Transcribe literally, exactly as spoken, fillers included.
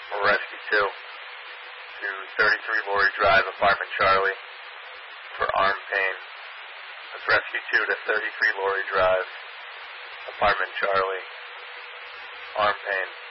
Rescue two to thirty-three Laurie Drive, Apartment Charlie, for arm pain. That's Rescue two to thirty-three Laurie Drive, Apartment Charlie, arm pain.